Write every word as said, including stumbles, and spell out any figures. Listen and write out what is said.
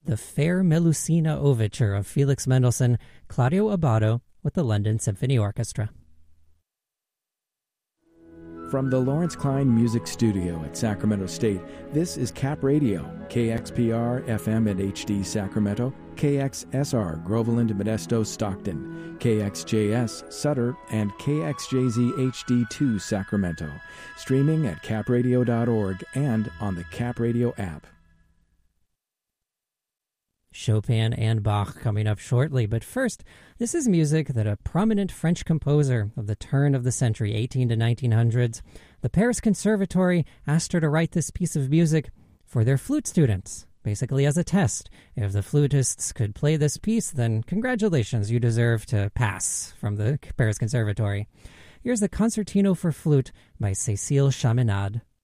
the Fair Melusina Overture of Felix Mendelssohn, Claudio Abbado with the London Symphony Orchestra. From the Lawrence Klein Music Studio at Sacramento State, this is Cap Radio, K X P R F M and H D Sacramento, K X S R Groveland, Modesto, Stockton, K X J S Sutter, and K X J Z H D two Sacramento. Streaming at cap radio dot org and on the Cap Radio app. Chopin and Bach coming up shortly, but first, this is music that a prominent French composer of the turn of the century, eighteen to nineteen hundreds, the Paris Conservatory asked her to write this piece of music for their flute students, basically as a test. If the flutists could play this piece, then congratulations, you deserve to pass from the Paris Conservatory. Here's the Concertino for Flute by Cécile Chaminade.